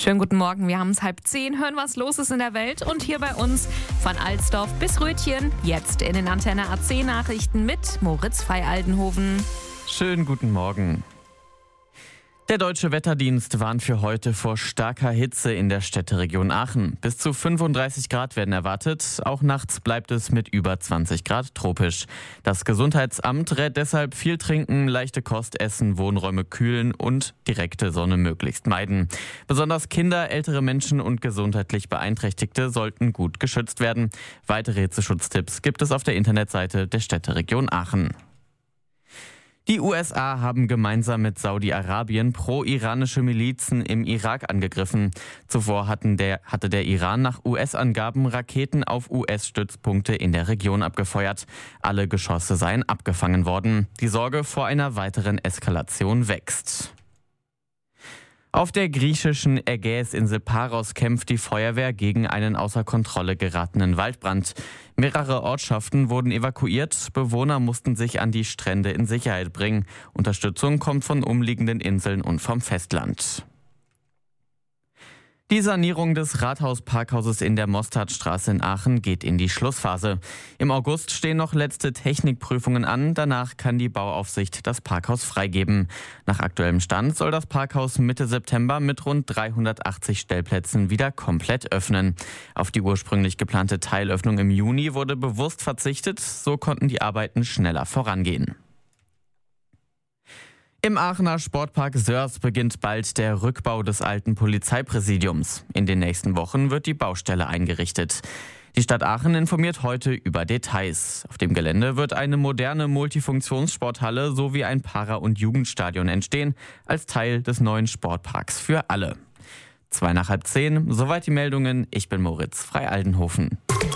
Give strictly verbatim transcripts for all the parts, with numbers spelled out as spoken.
Schönen guten Morgen, wir haben es halb zehn, hören, was los ist in der Welt und hier bei uns von Alsdorf bis Rötchen, jetzt in den Antenne A C Nachrichten mit Moritz Freialdenhoven. Schönen guten Morgen. Der Deutsche Wetterdienst warnt für heute vor starker Hitze in der Städteregion Aachen. Bis zu fünfunddreißig Grad werden erwartet. Auch nachts bleibt es mit über zwanzig Grad tropisch. Das Gesundheitsamt rät deshalb viel trinken, leichte Kost essen, Wohnräume kühlen und direkte Sonne möglichst meiden. Besonders Kinder, ältere Menschen und gesundheitlich Beeinträchtigte sollten gut geschützt werden. Weitere Hitzeschutztipps gibt es auf der Internetseite der Städteregion Aachen. Die U S A haben gemeinsam mit Saudi-Arabien pro-iranische Milizen im Irak angegriffen. Zuvor hatten der, hatte der Iran nach U S-Angaben Raketen auf U S-Stützpunkte in der Region abgefeuert. Alle Geschosse seien abgefangen worden. Die Sorge vor einer weiteren Eskalation wächst. Auf der griechischen Ägäisinsel Paros kämpft die Feuerwehr gegen einen außer Kontrolle geratenen Waldbrand. Mehrere Ortschaften wurden evakuiert, Bewohner mussten sich an die Strände in Sicherheit bringen. Unterstützung kommt von umliegenden Inseln und vom Festland. Die Sanierung des Rathausparkhauses in der Mostardstraße in Aachen geht in die Schlussphase. Im August stehen noch letzte Technikprüfungen an, danach kann die Bauaufsicht das Parkhaus freigeben. Nach aktuellem Stand soll das Parkhaus Mitte September mit rund dreihundertachtzig Stellplätzen wieder komplett öffnen. Auf die ursprünglich geplante Teilöffnung im Juni wurde bewusst verzichtet, so konnten die Arbeiten schneller vorangehen. Im Aachener Sportpark Sörs beginnt bald der Rückbau des alten Polizeipräsidiums. In den nächsten Wochen wird die Baustelle eingerichtet. Die Stadt Aachen informiert heute über Details. Auf dem Gelände wird eine moderne Multifunktionssporthalle sowie ein Para- und Jugendstadion entstehen, als Teil des neuen Sportparks für alle. Zwei nach halb zehn, soweit die Meldungen. Ich bin Moritz Freialdenhoven.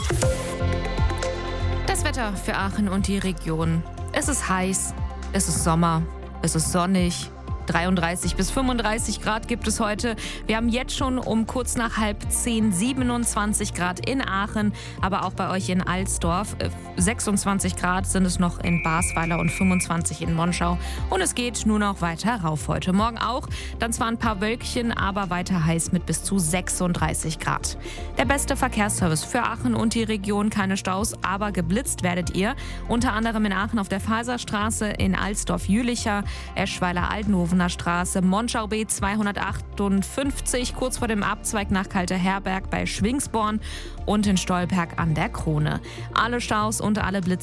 Das Wetter für Aachen und die Region. Es ist heiß, es ist Sommer. Es ist sonnig. dreiunddreißig bis fünfunddreißig Grad gibt es heute. Wir haben jetzt schon um kurz nach halb zehn siebenundzwanzig Grad in Aachen, aber auch bei euch in Alsdorf. sechsundzwanzig Grad sind es noch in Basweiler und fünfundzwanzig in Monschau. Und es geht nur noch weiter rauf heute. Morgen auch, dann zwar ein paar Wölkchen, aber weiter heiß mit bis zu sechsunddreißig Grad. Der beste Verkehrsservice für Aachen und die Region, keine Staus, aber geblitzt werdet ihr. Unter anderem in Aachen auf der Faserstraße, in Alsdorf-Jülicher, Eschweiler-Aldenhoven Straße, Monschau B zweihundertachtundfünfzig, kurz vor dem Abzweig nach Kalteherberg bei Schwingsborn und in Stolberg an der Krone. Alle Staus und alle Blitze